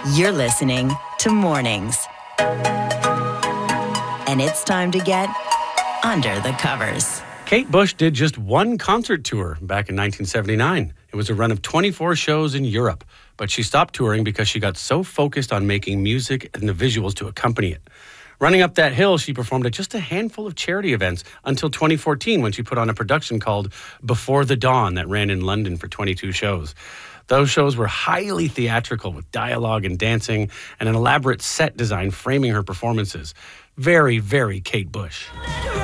You're listening to Mornings. And it's time to get under the covers. Kate Bush did just one concert tour back in 1979. It was a run of 24 shows in Europe, but she stopped touring because she got so focused on making music and the visuals to accompany it. Running up that hill, she performed at just a handful of charity events until 2014 when she put on a production called Before the Dawn that ran in London for 22 shows. Those shows were highly theatrical with dialogue and dancing and an elaborate set design framing her performances. Very, very Kate Bush.